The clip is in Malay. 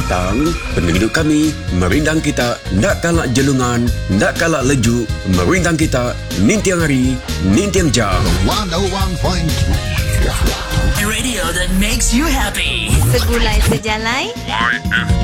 tentang penduduk kami merindang kita nak kalak jelungan, nak kalak lejuk, merindang kita nintiang hari, nintiang jam. 101.3 Radio that makes you happy. Segulai sejalai. YFM.